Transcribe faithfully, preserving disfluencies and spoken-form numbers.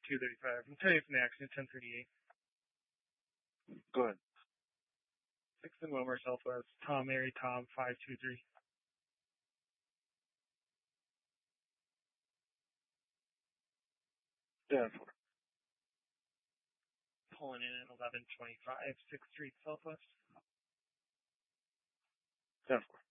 two thirty-five. I'm telling you from the accident, ten thirty-eight. Go ahead. sixth and Wilmer Southwest. Tom Mary Tom five two three. ten four. Pulling in at eleven twenty-five, sixth Street Southwest. ten four.